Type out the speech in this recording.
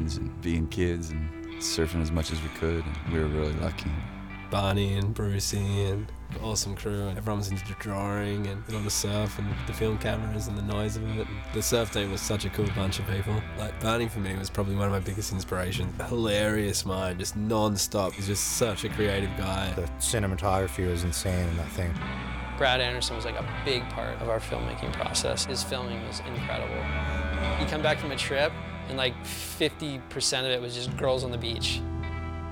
friends and being kids and surfing as much as we could, and we were really lucky. Barney and Brucey and awesome crew, and everyone was into drawing and all the surf and the film cameras and the noise of it. And the surf team was such a cool bunch of people. Like, Barney for me was probably one of my biggest inspirations. Hilarious mind, just non-stop. He's just such a creative guy. The cinematography was insane in that thing. Brad Anderson was like a big part of our filmmaking process. His filming was incredible. You come back from a trip and like 50% of it was just girls on the beach.